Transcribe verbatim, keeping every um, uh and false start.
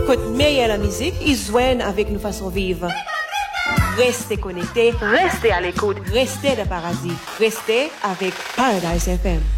Côte meilleure la musique, ils joignent avec nos façons vivre. Restez connectés, restez à l'écoute, restez de Paradis, restez avec Paradise F M.